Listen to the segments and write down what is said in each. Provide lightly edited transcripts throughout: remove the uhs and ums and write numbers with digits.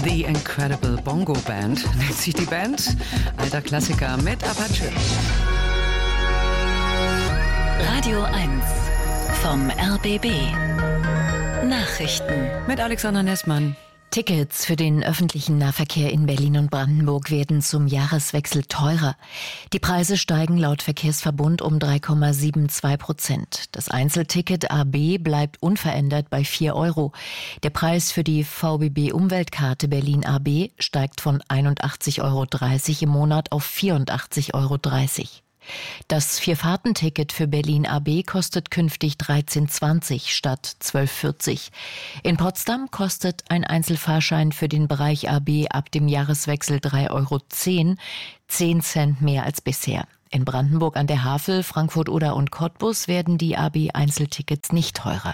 The Incredible Bongo Band nennt sich die Band. Alter Klassiker mit Apache. Radio 1 vom RBB. Nachrichten Mit Alexander Nessmann. Tickets für den öffentlichen Nahverkehr in Berlin und Brandenburg werden zum Jahreswechsel teurer. Die Preise steigen laut Verkehrsverbund um 3,72%. Das Einzelticket AB bleibt unverändert bei 4 €. Der Preis für die VBB-Umweltkarte Berlin AB steigt von 81,30 € im Monat auf 84,30 €. Das Vierfahrtenticket für Berlin AB kostet künftig 13,20 statt 12,40. In Potsdam kostet ein Einzelfahrschein für den Bereich AB ab dem Jahreswechsel 3,10 €, 10 Cent mehr als bisher. In Brandenburg an der Havel, Frankfurt-Oder und Cottbus werden die AB-Einzeltickets nicht teurer.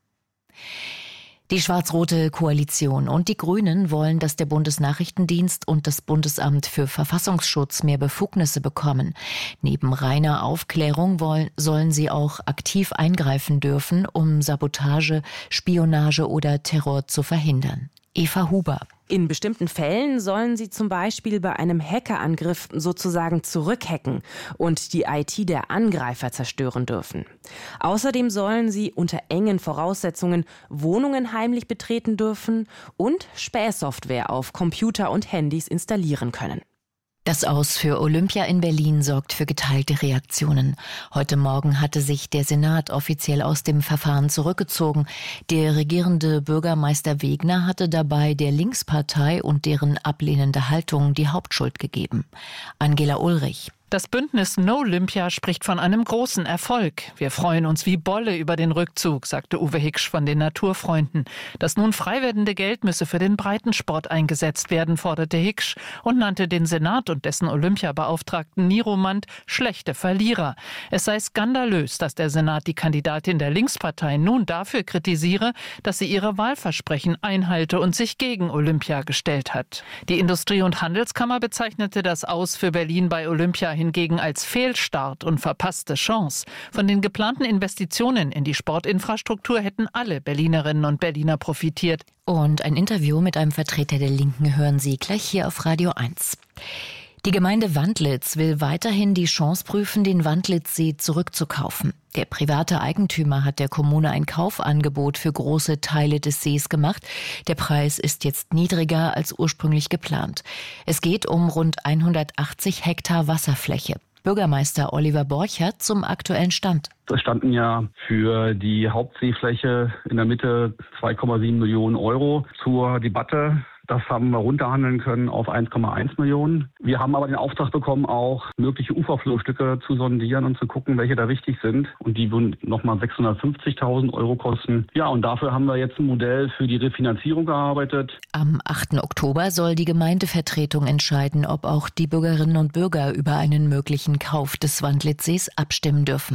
Die schwarz-rote Koalition und die Grünen wollen, dass der Bundesnachrichtendienst und das Bundesamt für Verfassungsschutz mehr Befugnisse bekommen. Neben reiner Aufklärung sollen sie auch aktiv eingreifen dürfen, um Sabotage, Spionage oder Terror zu verhindern. Eva Huber. In bestimmten Fällen sollen sie zum Beispiel bei einem Hackerangriff sozusagen zurückhacken und die IT der Angreifer zerstören dürfen. Außerdem sollen sie unter engen Voraussetzungen Wohnungen heimlich betreten dürfen und Spähsoftware auf Computer und Handys installieren können. Das Aus für Olympia in Berlin sorgt für geteilte Reaktionen. Heute Morgen hatte sich der Senat offiziell aus dem Verfahren zurückgezogen. Der regierende Bürgermeister Wegner hatte dabei der Linkspartei und deren ablehnende Haltung die Hauptschuld gegeben. Angela Ulrich. Das Bündnis No Olympia spricht von einem großen Erfolg. Wir freuen uns wie Bolle über den Rückzug, sagte Uwe Hiksch von den Naturfreunden. Das nun frei werdende Geld müsse für den Breitensport eingesetzt werden, forderte Hiksch und nannte den Senat und dessen Olympiabeauftragten Niromand schlechte Verlierer. Es sei skandalös, dass der Senat die Kandidatin der Linkspartei nun dafür kritisiere, dass sie ihre Wahlversprechen einhalte und sich gegen Olympia gestellt hat. Die Industrie- und Handelskammer bezeichnete das Aus für Berlin bei Olympia hingegen als Fehlstart und verpasste Chance. Von den geplanten Investitionen in die Sportinfrastruktur hätten alle Berlinerinnen und Berliner profitiert. Und ein Interview mit einem Vertreter der Linken hören Sie gleich hier auf Radio 1. Die Gemeinde Wandlitz will weiterhin die Chance prüfen, den Wandlitzsee zurückzukaufen. Der private Eigentümer hat der Kommune ein Kaufangebot für große Teile des Sees gemacht. Der Preis ist jetzt niedriger als ursprünglich geplant. Es geht um rund 180 Hektar Wasserfläche. Bürgermeister Oliver Borchert zum aktuellen Stand. Es standen ja für die Hauptseefläche in der Mitte 2,7 Millionen € zur Debatte. Das haben wir runterhandeln können auf 1,1 Millionen. Wir haben aber den Auftrag bekommen, auch mögliche Uferflurstücke zu sondieren und zu gucken, welche da wichtig sind. Und die würden nochmal 650.000 € kosten. Ja, und dafür haben wir jetzt ein Modell für die Refinanzierung gearbeitet. Am 8. Oktober soll die Gemeindevertretung entscheiden, ob auch die Bürgerinnen und Bürger über einen möglichen Kauf des Wandlitzsees abstimmen dürfen.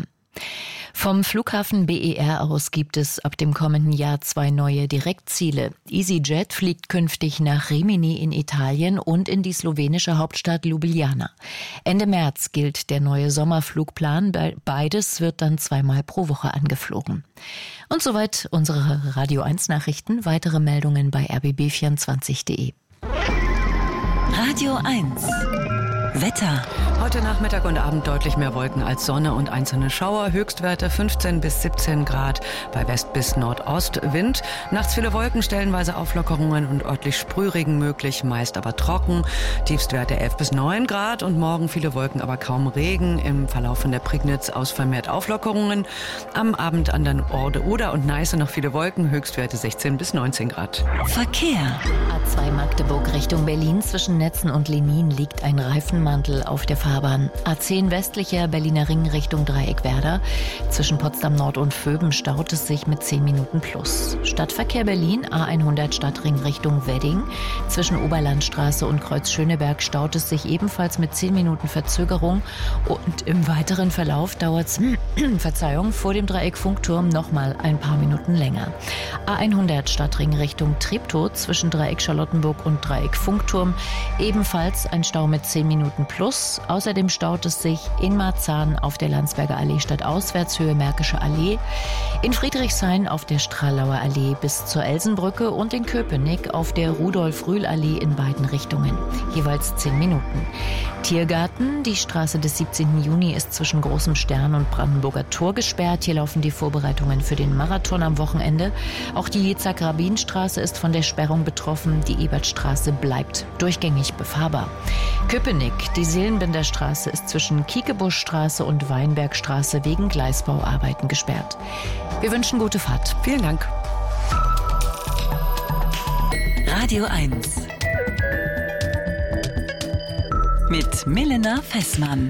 Vom Flughafen BER aus gibt es ab dem kommenden Jahr 2 neue Direktziele. EasyJet fliegt künftig nach Rimini in Italien und in die slowenische Hauptstadt Ljubljana. Ende März gilt der neue Sommerflugplan. Beides wird dann 2-mal pro Woche angeflogen. Und soweit unsere Radio 1 Nachrichten. Weitere Meldungen bei rbb24.de. Radio 1 Wetter. Heute Nachmittag und Abend deutlich mehr Wolken als Sonne und einzelne Schauer. Höchstwerte 15 bis 17 Grad bei West- bis Nordostwind. Nachts viele Wolken, stellenweise Auflockerungen und örtlich Sprühregen möglich, meist aber trocken. Tiefstwerte 11 bis 9 Grad und morgen viele Wolken, aber kaum Regen. Im Verlauf von der Prignitz aus vermehrt Auflockerungen. Am Abend an der Orde Oder und Neiße noch viele Wolken, Höchstwerte 16 bis 19 Grad. Verkehr. A2 Magdeburg Richtung Berlin zwischen Netzen und Lenin liegt ein Reifenmantel auf der Fahrbahn. A10 westlicher Berliner Ring Richtung Dreieckwerder. Zwischen Potsdam Nord und Vöben staut es sich mit 10 Minuten plus. Stadtverkehr Berlin, A100 Stadtring Richtung Wedding. Zwischen Oberlandstraße und Kreuz Schöneberg staut es sich ebenfalls mit 10 Minuten Verzögerung. Und im weiteren Verlauf dauert es, vor dem Dreieck Funkturm nochmal ein paar Minuten länger. A100 Stadtring Richtung Treptow zwischen Dreieck Charlottenburg und Dreieck Funkturm. Ebenfalls ein Stau mit 10 Minuten Minuten plus. Außerdem staut es sich in Marzahn auf der Landsberger Allee stadtauswärts Höhe Märkische Allee, in Friedrichshain auf der Stralauer Allee bis zur Elsenbrücke und in Köpenick auf der Rudolf-Rühl-Allee in beiden Richtungen. Jeweils 10 Minuten. Tiergarten, die Straße des 17. Juni ist zwischen Großem Stern und Brandenburger Tor gesperrt. Hier laufen die Vorbereitungen für den Marathon am Wochenende. Auch die Yitzhak-Rabin-Straße ist von der Sperrung betroffen. Die Ebertstraße bleibt durchgängig befahrbar. Köpenick, die Seelenbinderstraße ist zwischen Kiekebuschstraße und Weinbergstraße wegen Gleisbauarbeiten gesperrt. Wir wünschen gute Fahrt. Vielen Dank. Radio 1 mit Milena Fessmann.